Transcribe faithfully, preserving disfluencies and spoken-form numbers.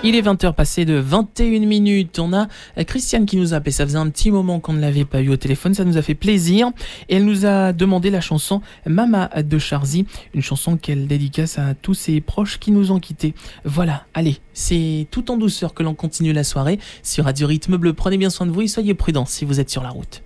Il est vingt heures passées de vingt et une minutes. On a Christiane qui nous a appelé. Ça faisait un petit moment qu'on ne l'avait pas eu au téléphone. Ça nous a fait plaisir. Et elle nous a demandé la chanson Mama de Charzy. Une chanson qu'elle dédicace à tous ses proches qui nous ont quittés. Voilà, allez, c'est tout en douceur que l'on continue la soirée sur Radio Rythme Bleu. Prenez bien soin de vous et soyez prudents si vous êtes sur la route.